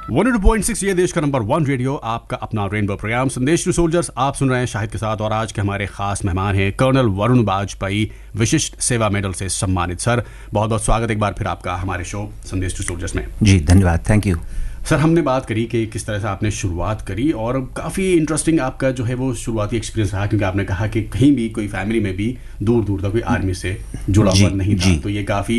102.6 ये देश का नंबर 1 रेडियो, आपका अपना रेनबो प्रोग्राम संदेश टू सोल्जर्स। आप सुन रहे हैं शाहिद के साथ, और आज के हमारे खास मेहमान हैं कर्नल वरुण वाजपेयी, विशिष्ट सेवा मेडल से सम्मानित। सर, बहुत बहुत स्वागत एक बार फिर आपका हमारे शो संदेश टू सोल्जर्स में। जी धन्यवाद, थैंक यू। सर, हमने बात करी कि किस तरह से आपने शुरुआत करी, और काफ़ी इंटरेस्टिंग आपका जो है वो शुरुआती एक्सपीरियंस रहा, क्योंकि आपने कहा कि कहीं भी कोई फैमिली में भी दूर दूर तक कोई आर्मी से जुड़ा हुआ नहीं था। तो ये काफ़ी